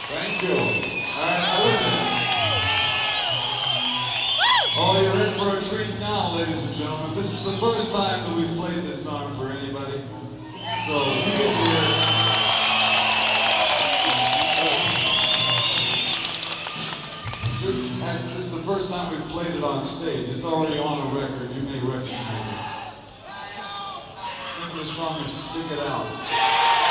Thank you. All right, now listen. Oh, you're in for a treat now, ladies and gentlemen. This is the first time that we've played this song for anybody. So you get to hear. This is the first time we've played it on stage. It's already on a record. You may recognize it. I think this song is Stick It Out.